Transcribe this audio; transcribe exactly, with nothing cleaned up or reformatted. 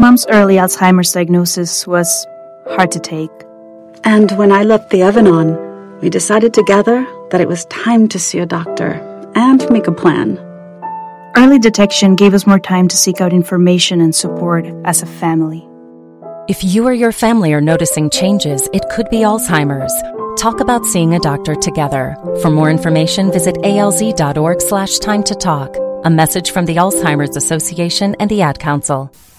mom's early Alzheimer's diagnosis was hard to take. And when I left the Evan-On, we decided together that it was time to see a doctor and make a plan. Early detection gave us more time to seek out information and support as a family. If you or your family are noticing changes, it could be Alzheimer's. Talk about seeing a doctor together. For more information, visit alz.org slash time to talk. A message from the Alzheimer's Association and the Ad Council.